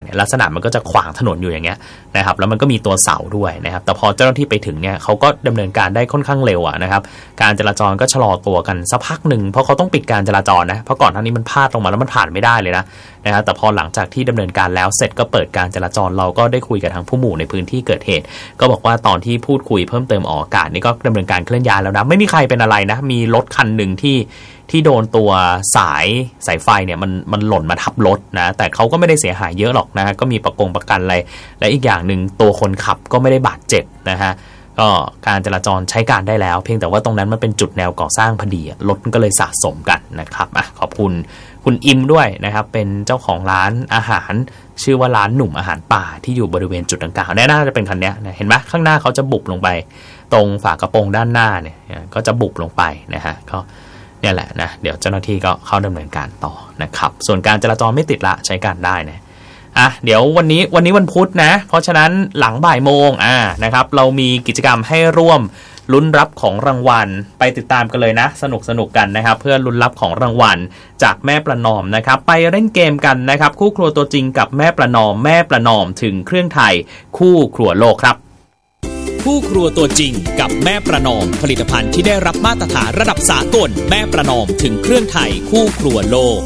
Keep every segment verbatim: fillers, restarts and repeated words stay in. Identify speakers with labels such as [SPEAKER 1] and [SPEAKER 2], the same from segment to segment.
[SPEAKER 1] เนี่ยลักษณะมันก็จะขวางถนนอยู่อย่างเงี้ยนะครับแล้วมันก็มีตัวเสาด้วยนะครับแต่พอเจ้าหน้าที่ไปถึงเนี่ยเขาก็ดำเนินการได้ค่อนข้างเร็วอะนะครับการจราจรก็ชะลอตัวกันสักพักหนึ่งเพราะเขาต้องปิดการจราจรนะเพราะก่อนหน้านี้มันพาดลงมาแล้วมันผ่านไม่ได้เลยนะนะครับแต่พอหลังจากที่ดำเนินการแล้วเสร็จก็เปิดการจราจรเราก็ได้คุยกับทางผู้หมู่ในพื้นที่เกิดเหตุก็บอกว่าตอนที่พูดคุยเพิ่มเติมออกอากาศนี่ก็ดำเนินการเคลื่อนย้ายแล้วนะไม่มีใครเป็นอะไรนะมีรถคันหนึ่งที่ที่โดนตัวสายสายไฟเนี่ยมันมันหล่นมาทับรถนะแต่เขาก็ไม่ได้เสียหายเยอะหรอกนะก็มีประกงประกันอะไรและอีกอย่างหนึ่งตัวคนขับก็ไม่ได้บาดเจ็บนะฮะก็การจราจรใช้การได้แล้วเพียงแต่ว่าตรงนั้นมันเป็นจุดแนวก่อสร้างพอดีรถมันก็เลยสะสมกันนะครับอ่ะขอบคุณคุณอิมด้วยนะครับเป็นเจ้าของร้านอาหารชื่อว่าร้านหนุ่มอาหารป่าที่อยู่บริเวณจุดดังกล่าวแน่น่าจะเป็นคันนี้นะเห็นไหมข้างหน้าเขาจะบุบลงไปตรงฝากระโปรงด้านหน้าเนี่ยก็จะบุบลงไปนะฮะก็เนี่ยแหละนะเดี๋ยวเจ้าหน้าที่ก็เข้าดำเนินการต่อนะครับส่วนการจราจรไม่ติดละใช้การได้นะอ่ะเดี๋ยววันนี้วันนี้วันพุธนะเพราะฉะนั้นหลังบ่ายโมงอ่านะครับเรามีกิจกรรมให้ร่วมลุ้นรับของรางวัลไปติดตามกันเลยนะสนุกสนุกกันนะครับเพื่อลุ้นรับของรางวัลจากแม่ประนอมนะครับไปเล่นเกมกันนะครับคู่ครัวตัวจริงกับแม่ประนอมแม่ประนอมถึงเครื่องไทยคู่ครัวโลกครับคู่ครัวตัวจริงกับแม่ประนอมผลิตภัณฑ์ที่ได้รับมาตรฐานระดับสากลแม่ประนอมถึงเครื่องไทยคู่ครัวโลก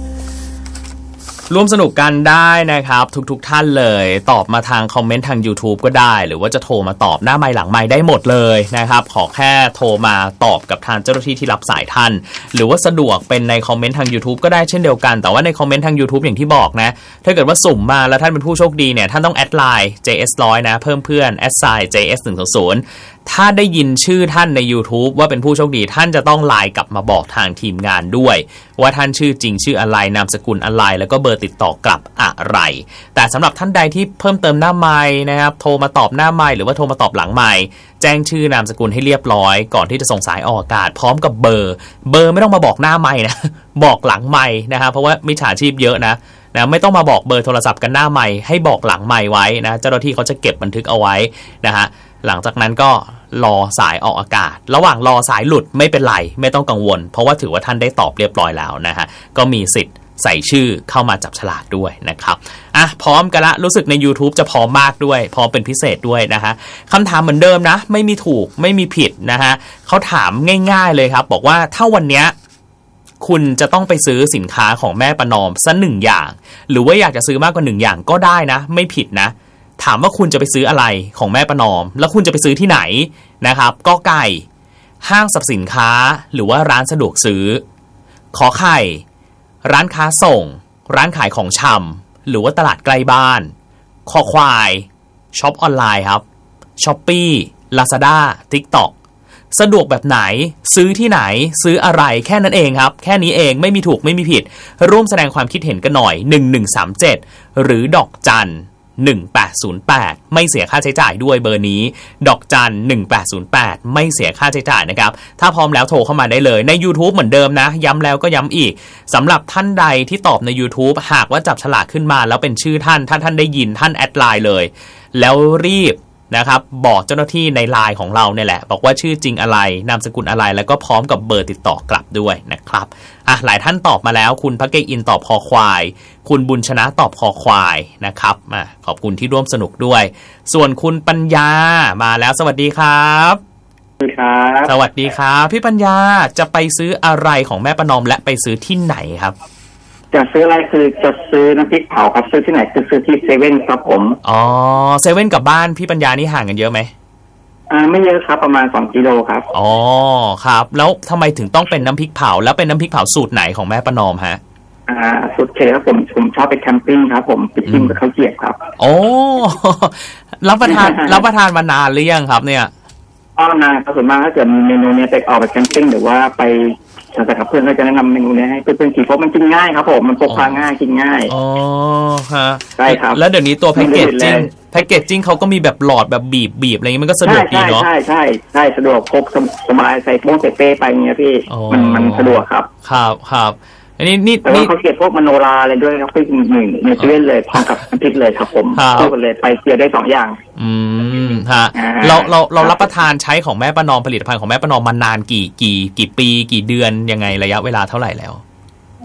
[SPEAKER 1] ร่วมสนุกกันได้นะครับทุกๆ ท่านเลยตอบมาทางคอมเมนต์ทาง YouTube ก็ได้หรือว่าจะโทรมาตอบหน้าไมค์หลังไมค์ได้หมดเลยนะครับขอแค่โทรมาตอบกับทางเจ้าหน้าที่ที่รับสายท่านหรือว่าสะดวกเป็นในคอมเมนต์ทาง YouTube ก็ได้เช่นเดียวกันแต่ว่าในคอมเมนต์ทาง YouTube อย่างที่บอกนะถ้าเกิดว่าสุ่มมาแล้วท่านเป็นผู้โชคดีเนี่ยท่านต้องแอดไลน์ เจ เอส หนึ่งร้อย นะเพิ่มเพื่อน แอดไซน์ เจ เอส หนึ่งร้อย ถ้าได้ยินชื่อท่านใน YouTube ว่าเป็นผู้โชคดีท่านจะต้องไลน์กลับมาบอกทางทีมงานด้วยว่าท่านชื่อจริงชื่ออะไรนามสกุลอะไรแล้วก็เบอร์ติดต่อกลับอะไรแต่สำหรับท่านใดที่เพิ่มเติมหน้าไมค์นะครับโทรมาตอบหน้าไมค์หรือว่าโทรมาตอบหลังไมค์แจ้งชื่อนามสกุลให้เรียบร้อยก่อนที่จะส่งสายออกอากาศพร้อมกับเบอร์เบอร์ไม่ต้องมาบอกหน้าไมค์นะบอกหลังไมค์นะครับเพราะว่ามิจฉาชีพเยอะนะนะไม่ต้องมาบอกเบอร์โทรศัพท์กันหน้าไมค์ให้บอกหลังไมค์ไว้นะเจ้าหน้าที่เขาจะเก็บบันทึกเอาไว้นะฮะหลังจากนั้นก็รอสายออกอากาศระหว่างรอสายหลุดไม่เป็นไรไม่ต้องกังวลเพราะว่าถือว่าท่านได้ตอบเรียบร้อยแล้วนะฮะก็มีสิทธิ์ใส่ชื่อเข้ามาจับฉลากด้วยนะครับอ่ะพร้อมกันละรู้สึกใน YouTube จะพร้อมมากด้วยพร้อมเป็นพิเศษด้วยนะฮะคำถามเหมือนเดิมนะไม่มีถูกไม่มีผิดนะฮะเขาถามง่ายๆเลยครับบอกว่าถ้าวันเนี้ยคุณจะต้องไปซื้อสินค้าของแม่ประนอมสักหนึ่งอย่างหรือว่าอยากจะซื้อมากกว่าหนึ่งอย่างก็ได้นะไม่ผิดนะถามว่าคุณจะไปซื้ออะไรของแม่ประนอมแล้วคุณจะไปซื้อที่ไหนนะครับก็ไก่ห้างสรรพสินค้าหรือว่าร้านสะดวกซื้อขอไข่ร้านค้าส่งร้านขายของชำหรือว่าตลาดใกล้บ้านคอควายช็อปออนไลน์ครับ Shopee Lazada TikTok สะดวกแบบไหนซื้อที่ไหนซื้ออะไรแค่นั้นเองครับแค่นี้เองไม่มีถูกไม่มีผิดร่วมแสดงความคิดเห็นกันหน่อยหนึ่งหนึ่งสามเจ็ดหรือดอกจันหนึ่งแปดศูนย์แปดไม่เสียค่าใช้จ่ายด้วยเบอร์นี้ดอกจันหนึ่งแปดศูนย์แปดไม่เสียค่าใช้จ่ายนะครับถ้าพร้อมแล้วโทรเข้ามาได้เลยใน YouTube เหมือนเดิมนะย้ำแล้วก็ย้ำอีกสำหรับท่านใดที่ตอบใน YouTube หากว่าจับฉลากขึ้นมาแล้วเป็นชื่อท่านถ้าท่านได้ยินท่านแอดไลน์เลยแล้วรีบนะครับบอกเจ้าหน้าที่ในไลน์ของเราเนี่ยแหละบอกว่าชื่อจริงอะไรนามสกุลอะไรแล้วก็พร้อมกับเบอร์ติดต่อกลับด้วยนะครับอ่ะหลายท่านตอบมาแล้วคุณพักเกอินตอบคอควายคุณบุญชนะตอบคอควายนะครับอ่ะขอบคุณที่ร่วมสนุกด้วยส่วนคุณปัญญามาแล้วสวัสดีครับสวัสดีครับสวัสดีครับพี่ปัญญาจะไปซื้ออะไรของแม่ประนอมและไปซื้อที่ไหนครับ
[SPEAKER 2] จะซื้ออะไรคือจะซื้อน้ำพริกเผาครับซื้อที่ไหนคือซื้อที่เซเว่นครับผม
[SPEAKER 1] อ๋อเซเว่นกับบ้านพี่ปัญญานี่ห่างกันเยอะไหม
[SPEAKER 2] อ่าไม่เยอะครับประมาณสองกิโลครับ
[SPEAKER 1] อ๋อครับแล้วทำไมถึงต้องเป็นน้ำพริกเผาแล้วเป็นน้ำพริกเผาสูตรไหนของแม่ประนอมฮะ
[SPEAKER 2] อ่าสูตรเคครับผมผมชอบไปแคมปิ้งครับผมไปกินกับข้าวเกรี๊ยวครับ
[SPEAKER 1] โอ้รับประทานรับประทานมานานหรือยังครับเนี่ย
[SPEAKER 2] อ๋อนานครับส่วนมากถ้าเกิดเมนูนี้ไปออกไปแคมปิ้งหรือว่าไปแต่กับเพื่อนก็จะแนะนำเมนูนี้ให้เพื่อนๆกินเพราะมันกินง่ายครับผมมันพกพาง่ายกินง่าย
[SPEAKER 1] อ๋อฮะ
[SPEAKER 2] ใช่ครับ
[SPEAKER 1] แล้วเดี๋ยวนี้ตัวแพ็กเกจจิ้งแพ็กเกจจิ้งเขาก็มีแบบหลอดแบบบีบบีบอะไรเงี้ยมันก็สะดวกดีเนาะ
[SPEAKER 2] ใช่ใช่ใช่สะดวกพกสบายใส่โป้งใส่เป้ไปเงี้ยพี่มันมันสะดวกครับ
[SPEAKER 1] ครับครับอันนี้นี่
[SPEAKER 2] นี่เขาเก็บพวกมโนราอะไรด้วยครับพี่หนึ่งในเซเว่นเลยพร้อมกับน้ำพริกเลยครับผมเข้ากันเลยไปเกียร์ได้สองอย่าง
[SPEAKER 1] อืมฮะเราเราเรารับประทานใช้ของแม่ประนอมผลิตภัณฑ์ของแม่ประนอมมานานกี่กี่กี่ปีกี่เดือนยังไงระยะเวลาเท่าไหร่แล้ว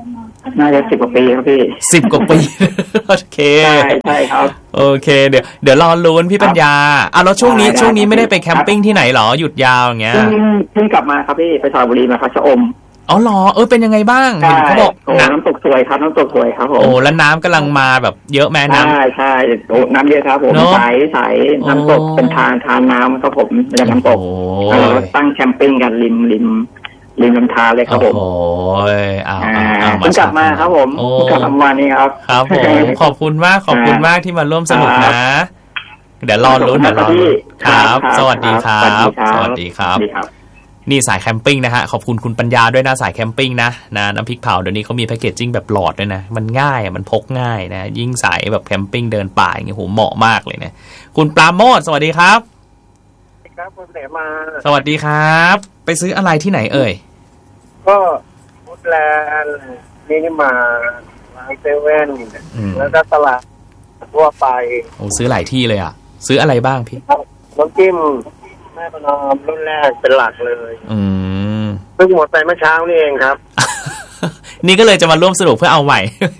[SPEAKER 2] น่าจะสิบกว่าปีครับพี่
[SPEAKER 1] สิบกว่าปีโอเค
[SPEAKER 2] ใช่ใช่ครับ
[SPEAKER 1] โอเคเดี๋ยวเดี๋ยวรอลุ้นพี่ปัญญาอ่ะแล้วช่วงนี้ช่วงนี้ไม่ได้ไปแคมปิ้งที่ไหนหรอหยุดยาวอย่างเงี้ย
[SPEAKER 2] เพิ่งกลับมาครับพี่ไปสระบุรีมาครับชะอม
[SPEAKER 1] อ๋อเหรอเออเป็นยังไงบ้างเห็นเขาบอก
[SPEAKER 2] น้ำตกสวยครับน้ำตกสวยครับผม
[SPEAKER 1] โอ้แล้วน้ำกำลังมาแบบเยอะแม่น้ำ
[SPEAKER 2] ใช่ใช่โอ้น้ำเยอะครับผมใสใสน้ำตกเป็นทานทานน้ำครับผมเป็นน้ำตกเราตั้งแคมปิ้งกันริมริมริมลำธารเลยครับผม
[SPEAKER 1] โอ้ยอ้าว
[SPEAKER 2] เพิ่งกลับมาครับผมกลับมาวันนี้ครับ
[SPEAKER 1] ครับผมขอบคุณมากขอบคุณมากที่มาร่วมสนุกนะเดี๋ยวรอลุ้นเดี๋ยวรอลุ้นครับสวัสดีครับสวัสดีครับนี่สายแคมปิ้งนะฮะขอบคุณคุณปัญญาด้วยนะสายแคมปิ้งนะนะน้ำพริกเผาเดี๋ยวนี้เขามีแพคเกจจิ้งแบบหลอดด้วยนะมันง่ายมันพกง่ายนะยิ่งสายแบบแคมปิ้งเดินป่าอย่างเงี้ยโหเหมาะมากเลยนะคุณปราโมทย์สวัสดีครับ
[SPEAKER 3] ครับคุณเสมา
[SPEAKER 1] สวัสดีครับไปซื้ออะไรที่ไหนเอ่ย
[SPEAKER 3] ก็ฟู้ดแลนด์มินิมาร้านเซเว่นแล้วก็ตลาดทั่วไป
[SPEAKER 1] โอ้ซื้อหลายที่เลยอ่ะซื้ออะไรบ้างพี่
[SPEAKER 3] น้ำจิ้มแม่ประนอมรุ่นแรกเป็นหลักเลย
[SPEAKER 1] อืม
[SPEAKER 3] เพิ่งหมดไปเมื่อเช้านี่เองครับ
[SPEAKER 1] นี่ก็เลยจะมาร่วมสนุกเพื่อเอาใหม่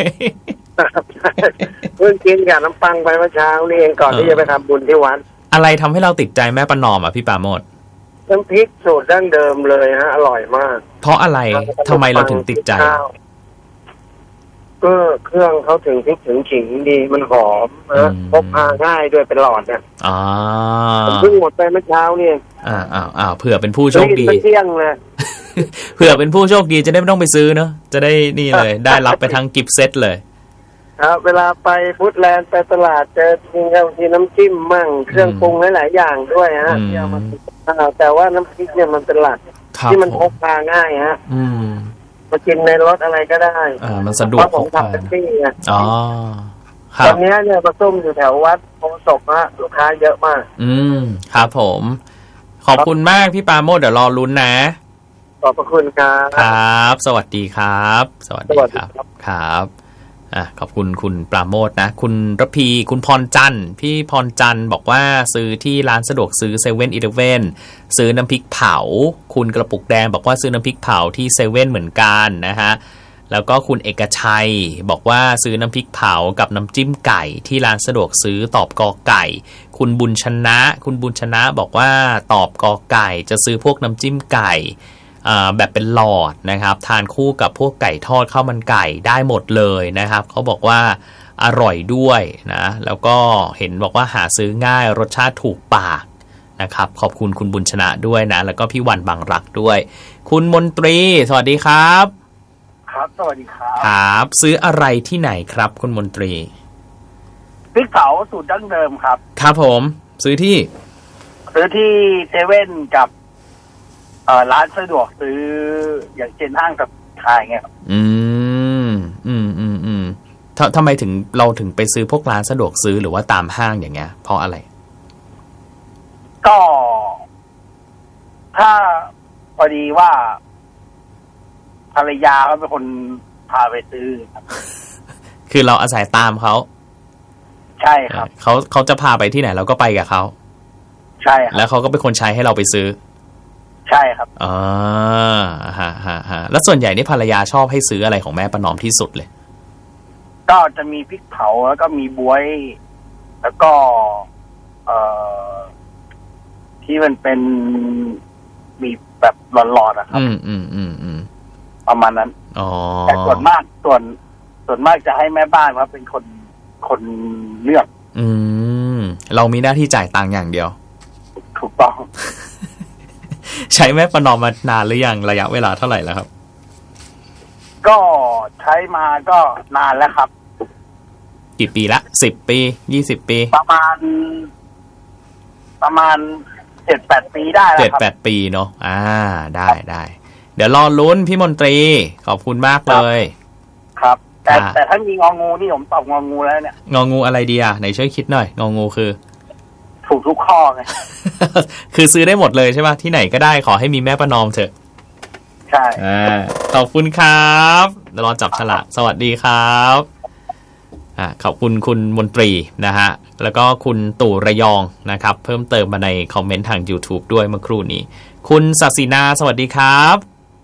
[SPEAKER 3] เพิ่งกินกับน้ำปังไปเมื่อเช้านี่เองก่อนที่จะไปทำบุญที่วัด
[SPEAKER 1] อะไรทำให้เราติดใจแม่ประนอมอ่ะพี่ปราโมทย์
[SPEAKER 3] น้ำพริกสูตรดั้งเดิมเลยฮะอร่อยมาก
[SPEAKER 1] เพราะอะไรทำไมเราถึงติดใจ
[SPEAKER 3] ก็เครื่องเขาถึงพริกถึงขิงดีมันหอมนะพกพาง่ายด้วยเป็นหลอดเนี่ย
[SPEAKER 1] อ๋อ
[SPEAKER 3] เพิ่งหมดไปเมื่อเช้านี่
[SPEAKER 1] อ่าอ่าอ่าเผื่อเป็นผู้โชคดี
[SPEAKER 3] เที่ยงเลย
[SPEAKER 1] เผื่อเป็นผู้โชคดีจะได้ไม่ต้องไปซื้อเนาะจะได้นี่เลยได้รับไปทั้งกิฟต์เซตเลย
[SPEAKER 3] ครับเวลาไปฟู้ดแลนด์ไปตลาดเจอทีทีน้ำจิ้มมั่งเครื่องปรุงหลายๆอย่างด้วยฮะที่เอามาแต่ว่าน้ำพริกเนี่ยมันเป็นหลักที่มันพกพาง่ายฮะมากินในรถอะไรก็ได้
[SPEAKER 1] อ่ามันสะดวก
[SPEAKER 3] ผมทำเป็นที่ไง
[SPEAKER 1] อ๋อ
[SPEAKER 3] ตอนนี้เนี่ยมาส้มอยู่แถววัดโพศพฮะลูกค้าเยอะมาก
[SPEAKER 1] อืมครับผมขอบคุณมากพี่ปราโมทย์เดี๋ยวรอลุ้นนะ
[SPEAKER 3] ขอบพระคุณครับ
[SPEAKER 1] ครับสวัสดีครับสวัสดีครับครับอ่ะขอบคุณคุณปราโมทย์นะคุณระพีคุณพรจันทร์พี่พรจันทร์บอกว่าซื้อที่ร้านสะดวกซื้อเซเว่นอีเลฟเว่นซื้อน้ำพริกเผาคุณกระปุกแดงบอกว่าซื้อน้ำพริกเผาที่เซเว่นเหมือนกันนะฮะแล้วก็คุณเอกชัยบอกว่าซื้อน้ำพริกเผากับน้ำจิ้มไก่ที่ร้านสะดวกซื้อตอบกอไก่คุณบุญชนะคุณบุญชนะบอกว่าตอบกอไก่จะซื้อพวกน้ำจิ้มไก่แบบเป็นหลอดนะครับทานคู่กับพวกไก่ทอดข้าวมันไก่ได้หมดเลยนะครับเขาบอกว่าอร่อยด้วยนะแล้วก็เห็นบอกว่าหาซื้อง่ายรสชาติถูกปากนะครับขอบคุณคุณบุญชนะด้วยนะแล้วก็พี่วันบางรักด้วยคุณมนตรีสวัสดีครับ
[SPEAKER 3] ครับสวัสดีครับ
[SPEAKER 1] ครับซื้ออะไรที่ไหนครับคุณมนตรี
[SPEAKER 3] พริกเผาสูตรดั้งเดิมครับ
[SPEAKER 1] ครับผมซื้อที่
[SPEAKER 3] ซื้อที่เซเว่นกับเอ่อร้านสะดวกซื้ออย่างเช่นห้างกับขายไงครับ
[SPEAKER 1] อืมอืมอืมอืมทำทำไมถึงเราถึงไปซื้อพวกร้านสะดวกซื้อหรือว่าตามห้างอย่างเงี้ยเพราะอะไร
[SPEAKER 3] ก็ถ้าพอดีว่าภรรยาเขาเป็นคนพาไปซื้อครับ
[SPEAKER 1] คือเราอาศัยตามเขา
[SPEAKER 3] ใช่ครับ
[SPEAKER 1] เขาเขาจะพาไปที่ไหนเราก็ไปกับเขา
[SPEAKER 3] ใช่ครับ
[SPEAKER 1] แล้วเขาก็เป็นคนใช้ให้เราไปซื้อ
[SPEAKER 3] ใช่ครับ
[SPEAKER 1] อ๋อฮะฮะฮะแล้วส่วนใหญ่นี่ภรรยาชอบให้ซื้ออะไรของแม่ประนอมที่สุดเลย
[SPEAKER 3] ก็จะมีพริกเผาแล้วก็มีบ๊วยแล้วก็เอ่อที่มันเป็นมีแบบหลอดๆอะครับ
[SPEAKER 1] อืมอืมอืมอืม
[SPEAKER 3] ประมาณนั้น
[SPEAKER 1] อ๋อ
[SPEAKER 3] แต่ส่วนมากส่วนส่วนมากจะให้แม่บ้านครับเป็นคนคนเลือก
[SPEAKER 1] อืมเรามีหน้าที่จ่ายตังค์อย่างเดียว
[SPEAKER 3] ถูกต้อง
[SPEAKER 1] ใช้แม่ประนอมมานานหรือยังระยะเวลาเท่าไหร่แล้วครับ
[SPEAKER 3] ก็ใช้มาก็นานแล้วครับ
[SPEAKER 1] กี่ปีละสิบปียี่สิบปี
[SPEAKER 3] ประมาณประมาณเจ็ดแปดปีได้แล้วครับเจ็ด
[SPEAKER 1] แปดปีเนาะอ่าได้ได้เดี๋ยวรอลุ้นพี่มนตรีขอบคุณมากเลย
[SPEAKER 3] ครับแต่แต่ถ้ามีงองูนี่ผมตอบงองูแล้วเนี่ย
[SPEAKER 1] งองูอะไรดีอ่ะไหนช่วยคิดหน่อยงองูคือ
[SPEAKER 3] ถูกทุกข้อไง
[SPEAKER 1] คือซื้อได้หมดเลยใช่ไหมที่ไหนก็ได้ขอให้มีแม่ประนอมเถอะ
[SPEAKER 3] ใช่
[SPEAKER 1] อ่าขอบคุณครับรอจับฉลากสวัสดีครับอ่าขอบคุณคุณมนตรีนะฮะแล้วก็คุณตู่ระยองนะครับเพิ่มเติมมาในคอมเมนต์ทาง YouTube ด้วยเมื่อครู่นี้คุณศศินาสวัสดีครับ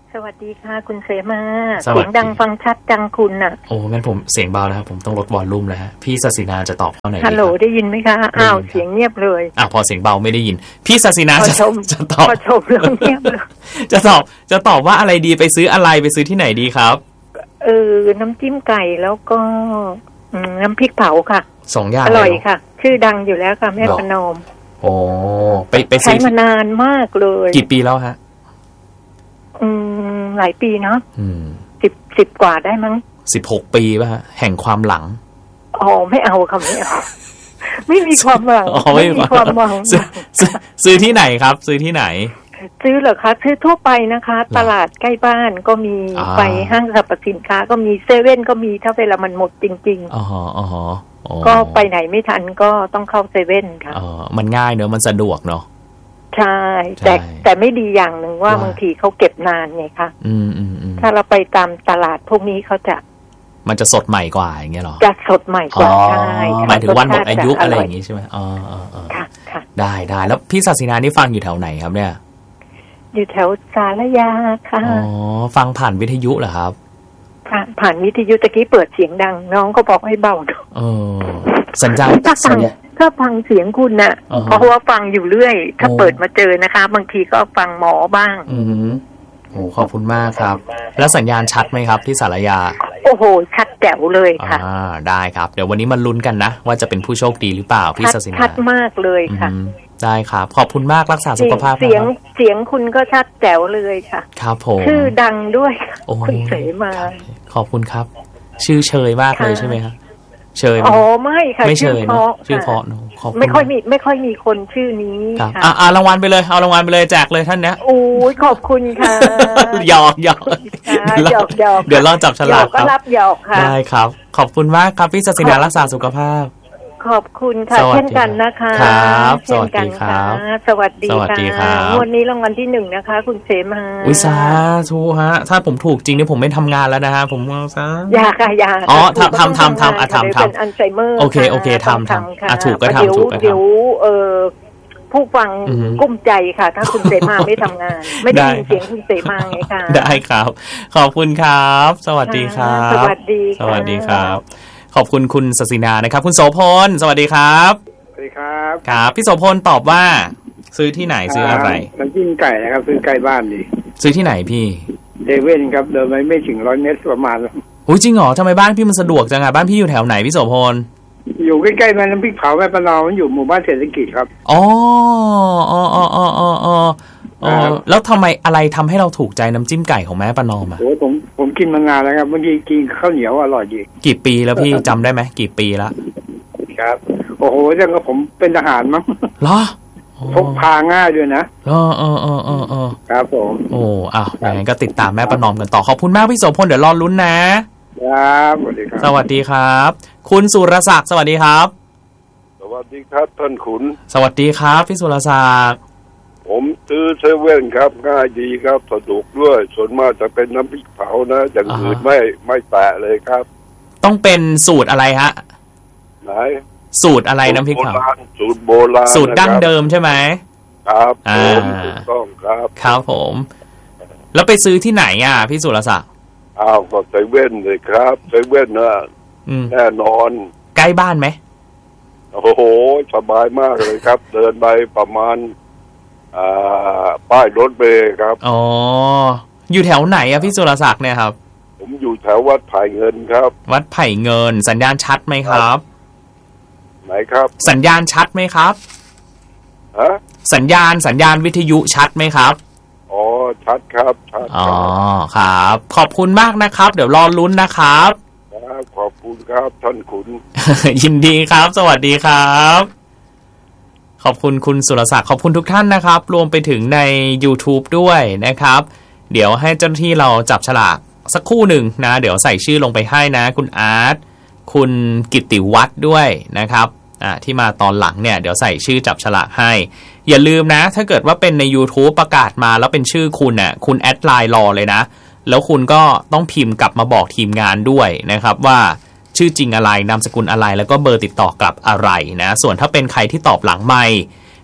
[SPEAKER 4] สวัสดีค่ะคุณเสมาเสียงดังฟังชัดจังคุณน่ะ
[SPEAKER 1] โอ้งั้นผมเสียงเบาแล้วครับผมต้องลดวอลลุ่มแล้วฮะพี่ศศินาจะตอบเท่าไหร่
[SPEAKER 4] ฮัลโหลได้ยินไหมคะอ้าวเสียงเงียบเลย
[SPEAKER 1] อ่ะพอเสียงเบาไม่ได้ยินพี่ศศินาจะจะตอบ
[SPEAKER 4] พอชมแล้วเงียบเลย
[SPEAKER 1] จะตอบจะตอบว่าอะไรดีไปซื้ออะไรไปซื้อที่ไหนดีครับ
[SPEAKER 4] เออน้ำจิ้มไก่แล้วก็น้ำพริกเผาค่ะ
[SPEAKER 1] สองอย่าง
[SPEAKER 4] อร่อยค่ะชื่อดังอยู่แล้วค่ะแม่ประนอม
[SPEAKER 1] โอ้ไปไป
[SPEAKER 4] ใช้มานานมากเลย
[SPEAKER 1] กี่ปีแล้วฮะ
[SPEAKER 4] อืมหลายปีเนาะ
[SPEAKER 1] อืม
[SPEAKER 4] สิบสิบกว่าได้มั้ง
[SPEAKER 1] สิบหกปีป่ะฮะแห่งความหลัง
[SPEAKER 4] อ๋อไม่เอาค่ะไม่เอาไม่มีความหวัง
[SPEAKER 1] ไม่มีความหวังซื้อที่ไหนครับซื้อที่ไหน
[SPEAKER 4] ซื้อเหรอคะซื้อทั่วไปนะคะตลาดใกล้บ้านก็มีไปห้างสรรพสินค้าก็มีเซเว่นก็มีถ้าเวลามันหมดจริงๆ
[SPEAKER 1] อ๋ออ๋อ
[SPEAKER 4] ก็ไปไหนไม่ทันก็ต้องเข้าเซเว่นค่ะ
[SPEAKER 1] อ๋อมันง่ายเนอะมันสะดวกเนอะ
[SPEAKER 4] ใช่แต่แต่ไม่ดีอย่างหนึ่งว่าบางทีเขาเก็บนานไงคะ
[SPEAKER 1] อืมอืม
[SPEAKER 4] ถ้าเราไปตามตลาดพวกนี้เขาจะ
[SPEAKER 1] มันจะสดใหม่กว่าอย่างเงี้ยหรอ
[SPEAKER 4] จะสดใหม่กว่าใช่
[SPEAKER 1] หมายถึงวันหมดอายุอะไรอย่างงี้ใช่ไหมอ๋ออ๋อ
[SPEAKER 4] ค่ะค่ะ
[SPEAKER 1] ได้ได้แล้วพี่ศศินานี่ฟังอยู่แถวไหนครับเนี่ย
[SPEAKER 4] อยู่แถวสารยาค่ะ
[SPEAKER 1] อ๋อฟังผ่านวิทยุเหรอครับ
[SPEAKER 4] ค่ะผ่านวิทยุตะกี้เปิดเสียงดังน้องก็บอกให้เบา
[SPEAKER 1] เออสัญญาณ
[SPEAKER 4] ถ้าฟังถ้าฟังเสียงคุณน่ะเพราะว่าฟังอยู่เรื่อยถ้าเปิดมาเจอนะคะบางทีก็ฟังหมอบ้าง
[SPEAKER 1] อือโอ้ขอบคุณมากครับแล้วสัญญาณชัดไหมครับที่สารยา
[SPEAKER 4] โอ้โหชัดแจ๋วเลยค่ะ
[SPEAKER 1] อ่าได้ครับเดี๋ยววันนี้มาลุ้นกันนะว่าจะเป็นผู้โชคดีหรือเปล่าพี่ศศินา
[SPEAKER 4] ชัดมากเลยค่ะ
[SPEAKER 1] ได้ครับขอบคุณมากรักษาสุขภาพ
[SPEAKER 4] เสียงเสียงคุณก็ชัดแจ๋วเลยค่ะ
[SPEAKER 1] ครับผม
[SPEAKER 4] ชื่อดังด้วยคุณเสมา
[SPEAKER 1] ขอบคุณครับชื่อเชยมากเลยใช่ไหมครับเชย
[SPEAKER 4] อ๋อไม่ค่ะ
[SPEAKER 1] ไม่เชยนะชื่อเพราะ
[SPEAKER 4] ไม่ค่อยมีไม่ค่อยมีคนชื่อนี้
[SPEAKER 1] ค่ะอ่ารางวัลไปเลยเอารางวัลไปเลยแจกเลยท่านเนี้ย
[SPEAKER 4] โอ้ยขอบคุณค่ะ
[SPEAKER 1] หยอกหยอก
[SPEAKER 4] หยอกหยอก
[SPEAKER 1] เดี๋ยวรอจับฉลาก
[SPEAKER 4] ก็รับหยอกค่ะ
[SPEAKER 1] ได้ครับขอบคุณมากครับพี่ศศินารักษาสุขภาพ
[SPEAKER 4] ขอบคุณค่ะเช่นกันนะคะ
[SPEAKER 1] ครับสวัสดีครับ
[SPEAKER 4] สวัสดีค่ะวันนี้รางวัลที่หนึ่งนะคะคุณเสมา
[SPEAKER 1] วิสาธุฮะถ้าผมถูกจริงเนี่ยผมไม่ทำงานแล้วนะฮะผมว่าซะ
[SPEAKER 4] อยากค่ะอยาก
[SPEAKER 1] อ๋อทำทำทำทำอ่ะทำทำ
[SPEAKER 4] อัลไซเมอร์
[SPEAKER 1] โอเคโอเคทำทำอ่ะถูกก็ทำถูกก็ทำ
[SPEAKER 4] เดี๋ยวเออผู้ฟังกุ้มใจค่ะถ้าคุณเสมาไม่ทำงานไม่ได้ยินเสียงคุณเสมาไงค่ะ
[SPEAKER 1] ได้ครับขอบคุณครับสวัสดีครับ
[SPEAKER 4] สวัสดี
[SPEAKER 1] สวัสดีครับขอบคุณคุณศศินานะครับคุณโสพลสวัสดีครับ
[SPEAKER 5] สวัสดีครับ
[SPEAKER 1] ครับพี่โสพลตอบว่าซื้อที่ไหนซื้ออะไร
[SPEAKER 5] น้ำจิ้มไก่นะครับซื้อใกล้บ้านดี
[SPEAKER 1] ซื้อที่ไหนพี่
[SPEAKER 5] เซเว่นครับเดินไปไม่ถึงร้อยเมตรประมาณ
[SPEAKER 1] โอ้ยจริงเหรอทำไมบ้านพี่มันสะดวกจังอะบ้านพี่อยู่แถวไหนพี่โสพล
[SPEAKER 5] อยู่ใกล้ๆมันน้ำพริกเผาแม่ประนอมมันอยู่หมู่บ้านเศรษฐกิจครับ
[SPEAKER 1] อ๋ออ๋ออ๋ออ๋ออ๋ออ๋อแล้วทำไมอะไรทำให้เราถูกใจน้ำจิ้มไก่ของแม่ประนอมอ่ะ
[SPEAKER 5] โอ้ผมผมกินมานานแล้วครับเมื่อกี้กินข้าวเหนียวอร่อยดี
[SPEAKER 1] กี่ปีแล้วพี่จำได้ไหมกี่ปีแล้ว
[SPEAKER 5] ครับโอ้โหเรื่องก็ผมเป็นทหารมั้ง
[SPEAKER 1] เหรอ
[SPEAKER 5] พกพาง่ายด้วยนะ
[SPEAKER 1] เออเออเออเออเออ
[SPEAKER 5] ครับผม
[SPEAKER 1] โอ้อ้าวอย่างนั้นก็ติดตามแม่ประนอมกันต่อขอบคุณมากพี่โสพลเดี๋ยวรอลุ้นนะครับ
[SPEAKER 5] สวัสดีครับ
[SPEAKER 1] สวัสดีครับคุณสุรศักดิ์สวัสดีครับ
[SPEAKER 6] สวัสดีครับท่านขุน
[SPEAKER 1] สวัสดีครับพี่สุรศักดิ์
[SPEAKER 6] ผมซื้อเซเว่นครับง่ายดีครับสะดวกด้วยส่วนมากจะเป็นน้ำพริกเผานะอย่างอื่นไม่ไม่แตะเลยครับ
[SPEAKER 1] ต้องเป็นสูตรอะไรฮะ
[SPEAKER 6] ไหน
[SPEAKER 1] สูตรอะไรน้ำพริกเผา
[SPEAKER 6] สูตรโบราณ
[SPEAKER 1] สูตรดั้งเดิมใช่ไหม
[SPEAKER 6] ครับผมถูกต้องครับ
[SPEAKER 1] ครับผมแล้วไปซื้อที่ไหนอ่ะพี่สุรศักดิ์
[SPEAKER 6] อ้าวก็เซเว่นเลยครับเซเว่นนะแน่นอน
[SPEAKER 1] ใกล้บ้านไหม
[SPEAKER 6] โอ้โหสบายมากเลยครับเดินไปประมาณอ่าป้ายรถเมล์ครับ
[SPEAKER 1] อ๋ออยู่แถวไหนอะพี่สุรศักดิ์เนี่ยครับ
[SPEAKER 6] ผมอยู่แถววัดไผ่เงินครับ
[SPEAKER 1] วัดไผ่เงินสัญญาณชัดไหมครับ
[SPEAKER 6] ไหนครับ
[SPEAKER 1] สัญญาณชัดไหมครับ
[SPEAKER 6] ฮะ
[SPEAKER 1] สัญญาณสัญญาณวิทยุชัดไหมครับ
[SPEAKER 6] อ๋อชัดครับชัด
[SPEAKER 1] อ๋อครับขอบคุณมากนะครับเดี๋ยวรอลุ้นนะครับ
[SPEAKER 6] ครับขอบคุณครับท่านขุน
[SPEAKER 1] ยินดีครับสวัสดีครับขอบคุณคุณสุรศักดิ์ขอบคุณทุกท่านนะครับรวมไปถึงใน YouTube ด้วยนะครับเดี๋ยวให้เจ้าหน้าที่เราจับฉลากสักครู่หนึ่งนะเดี๋ยวใส่ชื่อลงไปให้นะคุณอาร์ตคุณกิตติวัฒน์ด้วยนะครับอ่าที่มาตอนหลังเนี่ยเดี๋ยวใส่ชื่อจับฉลากให้อย่าลืมนะถ้าเกิดว่าเป็นใน YouTube ประกาศมาแล้วเป็นชื่อคุณน่ะคุณแอดไลน์รอเลยนะแล้วคุณก็ต้องพิมพ์กลับมาบอกทีมงานด้วยนะครับว่าชื่อจริงอะไรนามสกุลอะไรแล้วก็เบอร์ติดต่อกลับอะไรนะส่วนถ้าเป็นใครที่ตอบหลังไมค์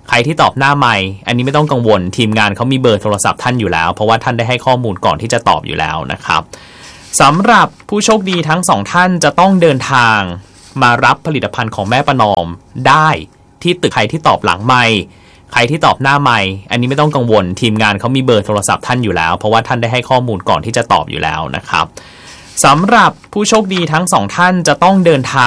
[SPEAKER 1] ใครที่ตอบหน้าไมค์อันนี้ไม่ต้องกังวลทีมงานเขามีเบอร์โทรศัพท์ท่านอยู่แล้วเพราะว่าท่านได้ให้ข้อมูลก่อนที่จะตอบอยู่แล้วนะครับสำหรับผู้โชคดีทั้งสองท่านจะต้องเดินทางมารับผลิตภัณฑ์ของแม่ประนอมได้ที่ตึกใครที่ตอบหลังไมค์ใครที่ตอบหน้าไมค์อันนี้ไม่ต้องกังวลทีมงานเขามีเบอร์โทรศัพท์ท่านอยู่แล้วเพราะว่าท่านได้ให้ข้อมูลก่อนที่จะตอบอยู่แล้วนะครับสำหรับผู้โชคดีทั้งสองท่านจะต้องเดินทาง